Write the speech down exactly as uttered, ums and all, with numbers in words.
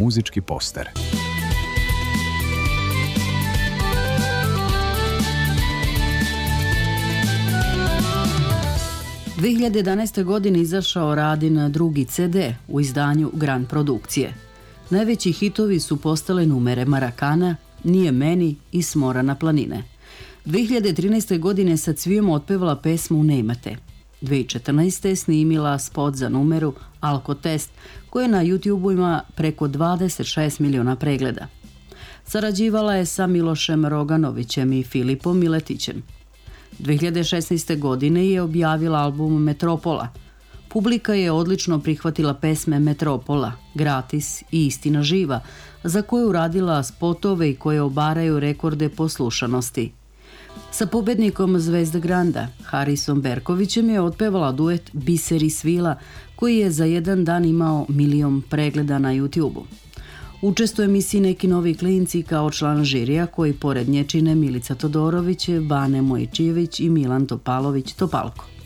muzički poster. dve hiljade jedanaeste. godine izašao Radin drugi ce de u izdanju Grand produkcije. Najveći hitovi su postale numere Marakana, Nije meni i Smora na planine. dve hiljade trinaeste. godine sa Cvijem otpevala pesmu Nemate. dve hiljade četrnaeste. je snimila spot za numeru Alkotest, koja na YouTubeu ima preko dvadeset šest miliona pregleda. Sarađivala je sa Milošem Roganovićem i Filipom Miletićem. dve hiljade šesnaeste. godine je objavila album Metropola. Publika je odlično prihvatila pesme Metropola, Gratis i Istina živa, za koju uradila spotove i koje obaraju rekorde poslušanosti. Sa pobednikom Zvezda Granda, Harisom Berkovićem, je otpevala duet Biseri svila, koji je za jedan dan imao milion pregleda na YouTubeu. Učestvuje u emisiji Neki novi klinci kao član žirija, koji pored nje čine Milica Todorović, Bane Mojčijević i Milan Topalović Topalko.